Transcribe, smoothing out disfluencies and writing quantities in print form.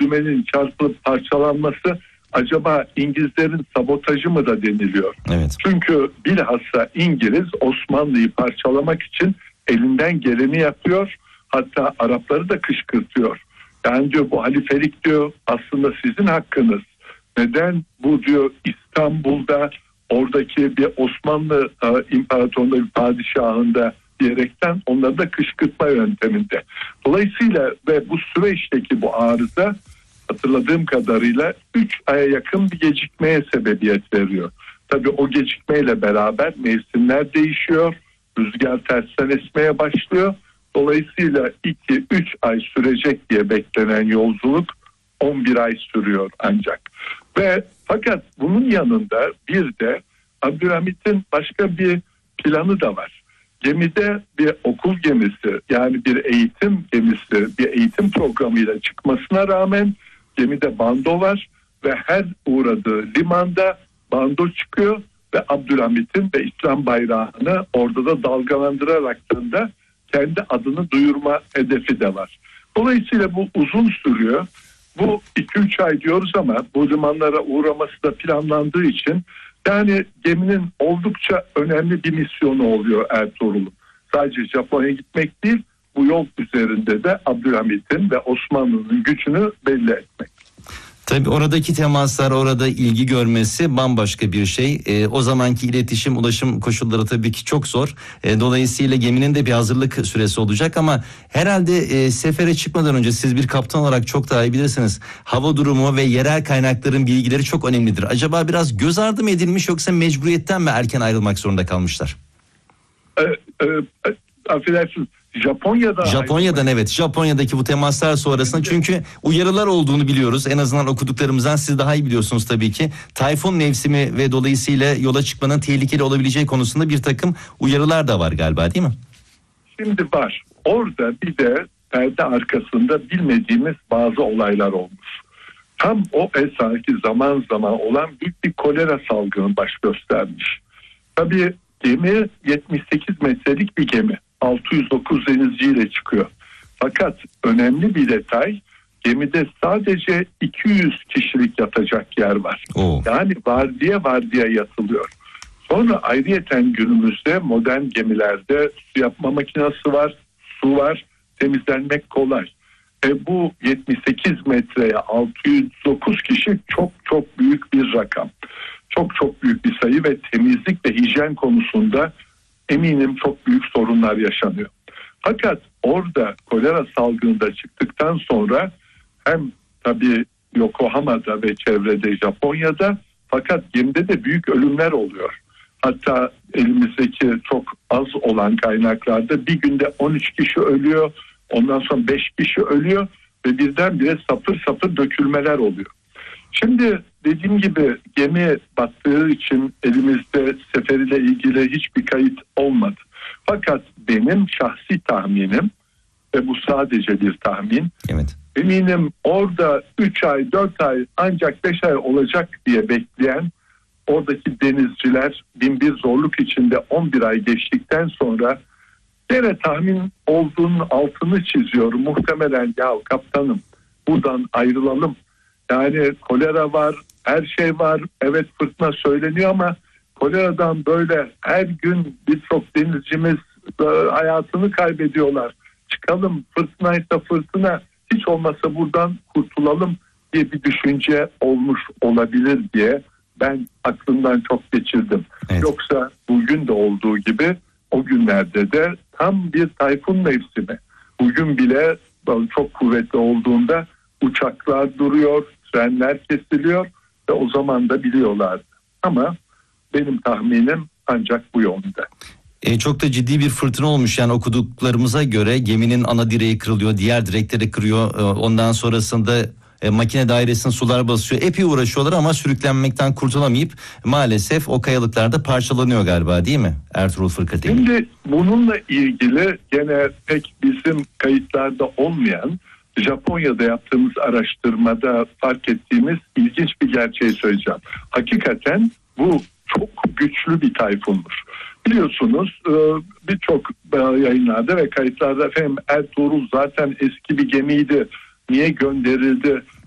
dümenin çarpılıp parçalanması acaba İngilizlerin sabotajı mı da deniliyor. Evet. Çünkü bilhassa İngiliz Osmanlı'yı parçalamak için elinden geleni yapıyor. Hatta Arapları da kışkırtıyor. Yani diyor bu halifelik diyor aslında sizin hakkınız. Neden bu diyor İstanbul'da oradaki bir Osmanlı imparatorluğunda bir padişahında diyerekten onları da kışkırtma yönteminde. Dolayısıyla ve bu süreçteki bu arıza hatırladığım kadarıyla 3 aya yakın bir gecikmeye sebebiyet veriyor. Tabii o gecikmeyle beraber mevsimler değişiyor. Rüzgar tersten esmeye başlıyor. Dolayısıyla 2-3 ay sürecek diye beklenen yolculuk 11 ay sürüyor ancak. Ve fakat bunun yanında bir de Abdülhamit'in başka bir planı da var. Gemide bir okul gemisi yani bir eğitim gemisi bir eğitim programıyla çıkmasına rağmen gemide bando var ve her uğradığı limanda bando çıkıyor ve Abdülhamit'in ve İslam bayrağını orada da dalgalandıraraktan da kendi adını duyurma hedefi de var. Dolayısıyla bu uzun sürüyor. Bu 2-3 ay diyoruz ama bu limanlara uğraması da planlandığı için yani geminin oldukça önemli bir misyonu oluyor Ertuğrul'un. Sadece Japonya'ya gitmek değil, bu yol üzerinde de Abdülhamit'in ve Osmanlı'nın gücünü belli etmek. Tabii oradaki temaslar, orada ilgi görmesi bambaşka bir şey. O zamanki iletişim, ulaşım koşulları tabii ki çok zor. Dolayısıyla geminin de bir hazırlık süresi olacak ama herhalde sefere çıkmadan önce siz bir kaptan olarak çok daha iyi bilirsiniz. Hava durumu ve yerel kaynakların bilgileri çok önemlidir. Acaba biraz göz ardı mı edilmiş yoksa mecburiyetten mi erken ayrılmak zorunda kalmışlar? Affedersiniz. Japonya'dan evet. Japonya'daki bu temaslar sonrasında çünkü uyarılar olduğunu biliyoruz. En azından okuduklarımızdan siz daha iyi biliyorsunuz tabii ki. Tayfun mevsimi ve dolayısıyla yola çıkmanın tehlikeli olabileceği konusunda bir takım uyarılar da var galiba değil mi? Şimdi var. Orada bir de perde arkasında bilmediğimiz bazı olaylar olmuş. Tam o esnaki zaman olan büyük bir kolera salgını baş göstermiş. Tabii gemi 78 metrelik bir gemi. 609 denizciyle çıkıyor. Fakat önemli bir detay gemide sadece 200 kişilik yatacak yer var. Yani vardiya yatılıyor. Sonra ayrıyeten günümüzde modern gemilerde su yapma makinesi var, su var, temizlenmek kolay. Bu 78 metreye 609 kişi çok büyük bir rakam. Çok büyük bir sayı ve temizlik ve hijyen konusunda eminim çok büyük sorunlar yaşanıyor. Fakat orada kolera salgınında çıktıktan sonra hem tabii Yokohama'da ve çevrede Japonya'da fakat gemide de büyük ölümler oluyor. Hatta elimizdeki çok az olan kaynaklarda bir günde 13 kişi ölüyor. Ondan sonra 5 kişi ölüyor ve birdenbire sapır dökülmeler oluyor. Şimdi dediğim gibi gemi battığı için elimizde seferiyle ilgili hiçbir kayıt olmadı. Fakat benim şahsi tahminim ve bu sadece bir tahmin. Evet. Eminim orada 3 ay 4 ay ancak 5 ay olacak diye bekleyen oradaki denizciler binbir zorluk içinde 11 ay geçtikten sonra gene tahmin olduğunun altını çiziyorum. Muhtemelen ya kaptanım buradan ayrılalım. Yani kolera var, her şey var. Evet fırtına söyleniyor ama koleradan böyle her gün birçok denizcimiz hayatını kaybediyorlar. Çıkalım fırtınaysa fırtına hiç olmasa buradan kurtulalım diye bir düşünce olmuş olabilir diye ben aklımdan çok geçirdim. Evet. Yoksa bugün de olduğu gibi o günlerde de tam bir tayfun mevsimi. Bugün bile çok kuvvetli olduğunda uçaklar duruyor, trenler kesiliyor ve o zaman da biliyorlardı. Ama benim tahminim ancak bu yönde. Çok da ciddi bir fırtına olmuş yani okuduklarımıza göre geminin ana direği kırılıyor, diğer direkleri kırıyor. Ondan sonrasında makine dairesine sular basıyor. Epey uğraşıyorlar ama sürüklenmekten kurtulamayıp maalesef o kayalıklarda parçalanıyor galiba değil mi Ertuğrul Fırkateli? Şimdi bununla ilgili gene pek bizim kayıtlarda olmayan Japonya'da yaptığımız araştırmada fark ettiğimiz ilginç bir gerçeği söyleyeceğim. Hakikaten bu çok güçlü bir tayfunmuş. Biliyorsunuz birçok yayınlarda ve kayıtlarda efendim Ertuğrul zaten eski bir gemiydi. Niye gönderildi?